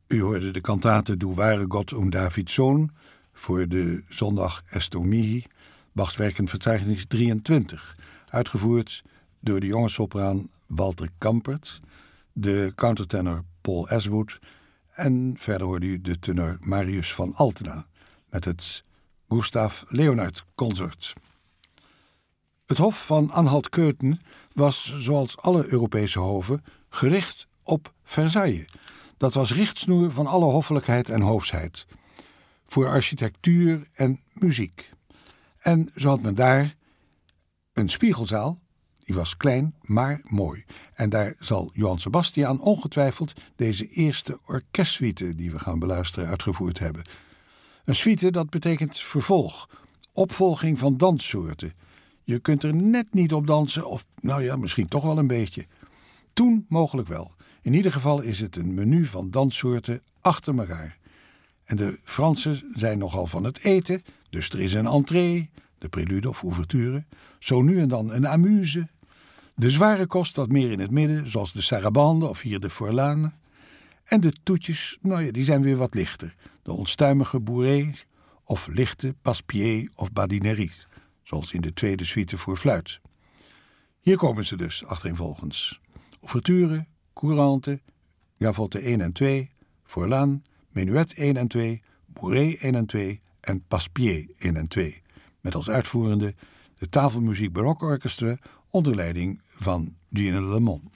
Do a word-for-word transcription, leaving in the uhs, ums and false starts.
U hoorde de kantate Du wahre Gott und Davids Zoon voor de zondag Esto Mihi, Bachs werkenverzeichnis drieëntwintig, uitgevoerd door de jonge sopraan Walter Kampert, de countertenor Paul Aswood en verder hoorde u de tenor Marius van Altena met het Gustav Leonard Consort. Het hof van Anhalt-Köthen was, zoals alle Europese hoven, gericht op Versailles. Dat was richtsnoer van alle hoffelijkheid en hoofsheid, voor architectuur en muziek. En zo had men daar een spiegelzaal, die was klein, maar mooi. En daar zal Johann Sebastian ongetwijfeld deze eerste orkestsuite die we gaan beluisteren uitgevoerd hebben. Een suite, dat betekent vervolg, opvolging van danssoorten. Je kunt er net niet op dansen, of nou ja, misschien toch wel een beetje. Toen mogelijk wel. In ieder geval is het een menu van danssoorten achter elkaar. En de Fransen zijn nogal van het eten, dus er is een entrée, de prelude of ouverture, zo nu en dan een amuse. De zware kost wat meer in het midden, zoals de sarabande of hier de forlane. En de toetjes, nou ja, die zijn weer wat lichter. De onstuimige bourrée of lichte passepied of badineries, zoals in de tweede suite voor fluit. Hier komen ze dus, achtereenvolgens. Ouverture, courante, gavotte één en twee, forlaan, menuet één en twee, bourrée één en twee en passepied één en twee. Met als uitvoerende de Tafelmuziek Baroque Orchestra onder leiding van Gino Lamont.